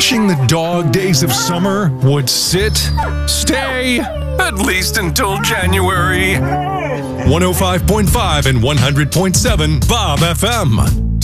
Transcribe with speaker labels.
Speaker 1: Wishing the dog days of summer would stay, at least until January. 105.5 and 100.7 Bob FM.